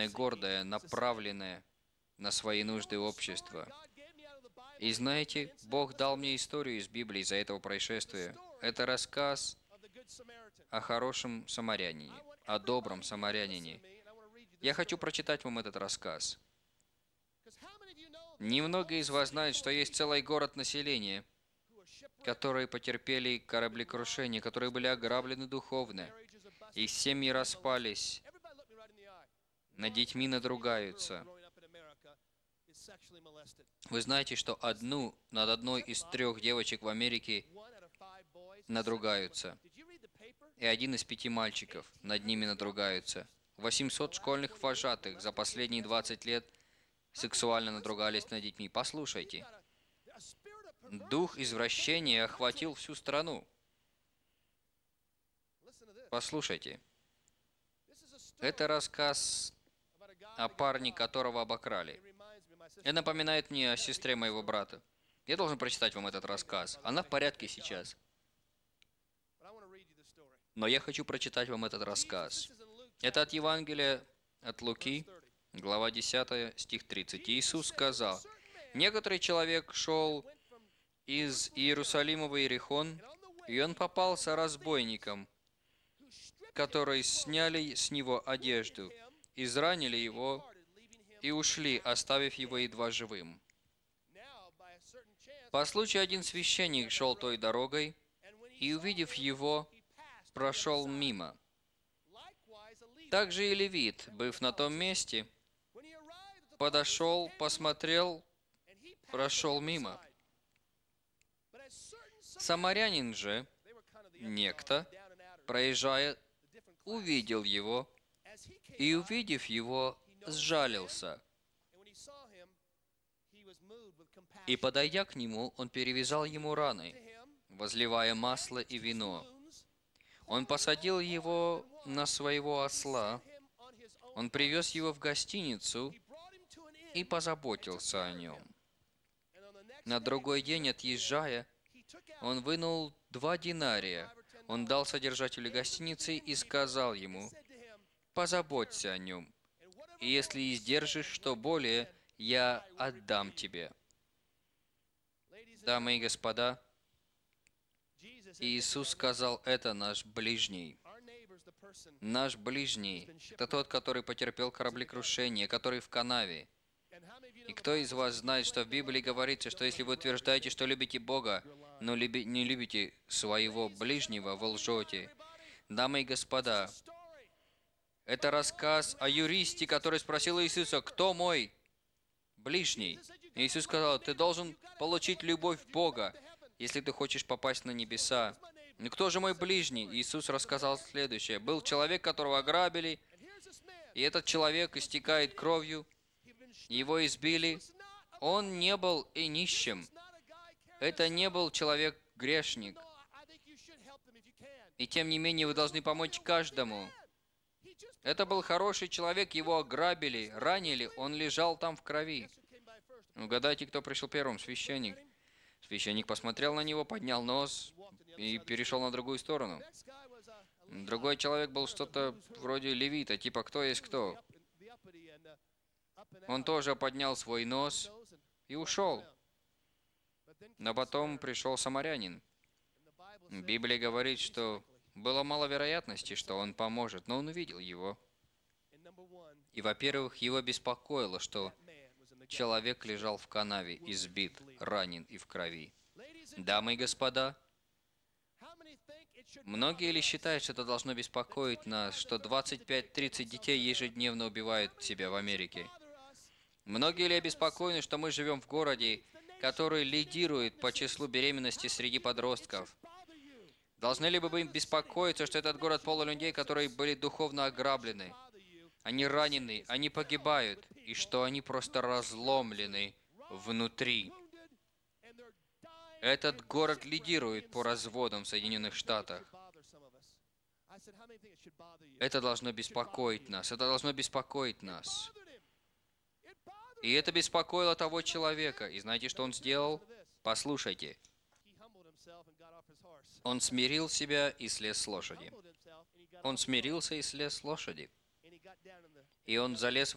самое гордое, направленное на свои нужды общества. И знаете, Бог дал мне историю из Библии из-за этого происшествия. Это рассказ о хорошем самарянине, о добром самарянине. Я хочу прочитать вам этот рассказ. Немногие из вас знают, что есть целый город населения, которые потерпели кораблекрушение, которые были ограблены духовно, их семьи распались, над детьми надругаются. Вы знаете, что над одной из 3 девочек в Америке надругаются, и 1 из 5 мальчиков над ними надругаются. 800 школьных вожатых за последние 20 лет сексуально надругались над детьми. Послушайте, дух извращения охватил всю страну. Послушайте, это рассказ о парне, которого обокрали. Это напоминает мне о сестре моего брата. Я должен прочитать вам этот рассказ. Она в порядке сейчас. Но я хочу прочитать вам этот рассказ. Это от Евангелия от Луки, глава 10, стих 30. Иисус сказал: «Некоторый человек шел из Иерусалима в Иерихон, и он попался разбойникам, которые сняли с него одежду, изранили его и ушли, оставив его едва живым. По случаю один священник шел той дорогой, и, увидев его, прошел мимо. Также и левит, быв на том месте, подошел, посмотрел, прошел мимо. Самарянин же, некто, проезжая, увидел его, и, увидев его, сжалился. И, подойдя к нему, он перевязал ему раны, возливая масло и вино. Он посадил его на своего осла, он привез его в гостиницу и позаботился о нем. На другой день, отъезжая, он вынул 2 динария. Он дал содержателю гостиницы и сказал ему: «Позаботься о нем, и если издержишь что более, я отдам тебе». Дамы и господа, Иисус сказал, это наш ближний. Наш ближний – это тот, который потерпел кораблекрушение, который в канаве. И кто из вас знает, что в Библии говорится, что если вы утверждаете, что любите Бога, но не любите своего ближнего, вы лжете? Дамы и господа, это рассказ о юристе, который спросил Иисуса: «Кто мой ближний?» И Иисус сказал: «Ты должен получить любовь Бога, если ты хочешь попасть на небеса». «Ну кто же мой ближний?» Иисус рассказал следующее. Был человек, которого ограбили, и этот человек истекает кровью, его избили. Он не был и нищим. Это не был человек-грешник. И тем не менее вы должны помочь каждому. Это был хороший человек, его ограбили, ранили, он лежал там в крови. Угадайте, кто пришел первым? Священник. Священник посмотрел на него, поднял нос и перешел на другую сторону. Другой человек был что-то вроде левита, типа «кто есть кто?». Он тоже поднял свой нос и ушел. Но потом пришел самарянин. Библия говорит, что было мало вероятности, что он поможет, но он увидел его. И, во-первых, его беспокоило, что человек лежал в канаве, избит, ранен и в крови. Дамы и господа, многие ли считают, что это должно беспокоить нас, что 25-30 детей ежедневно убивают себя в Америке? Многие ли обеспокоены, что мы живем в городе, который лидирует по числу беременности среди подростков? Должны ли мы беспокоиться, что этот город полон людей, которые были духовно ограблены? Они ранены, они погибают, и что они просто разломлены внутри. Этот город лидирует по разводам в Соединенных Штатах. Это должно беспокоить нас, это должно беспокоить нас. И это беспокоило того человека. И знаете, что он сделал? Послушайте. Он смирил себя и слез с лошади. Он смирился и слез с лошади. И он залез